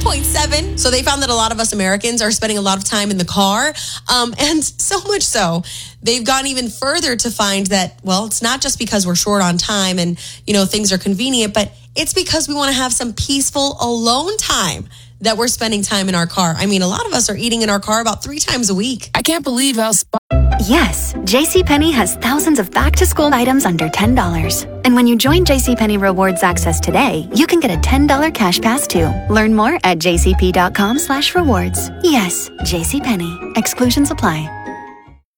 1.7. So they found that a lot of us Americans are spending a lot of time in the car. And so much so, they've gone even further to find that, well, it's not just because we're short on time and, things are convenient, but it's because we want to have some peaceful alone time that we're spending time in our car. I mean, a lot of us are eating in our car about 3 times a week. I can't believe how... Yes, JCPenney has thousands of back-to-school items under $10. And when you join JCPenney Rewards Access today, you can get a $10 cash pass too. Learn more at jcp.com/rewards. Yes, JCPenney. Exclusions apply.